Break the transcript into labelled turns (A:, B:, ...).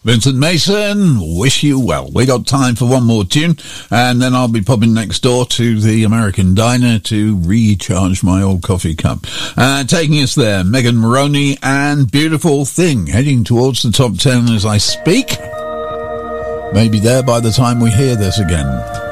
A: Vincent Mason, Wish You Well. We got time for one more tune, and then I'll be popping next door to the American Diner to recharge my old coffee cup. Taking us there, Megan Moroney and Beautiful Thing, heading towards the top 10 as I speak. Maybe there by the time we hear this again.